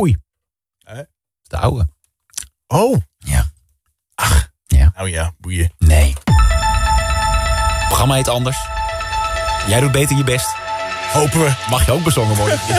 Oei. De oude. Oh. Ja. Ach. Ja. Nou ja, boeien. Nee. Het programma heet anders. Jij doet beter je best. Hopen we. Mag je ook bezongen worden.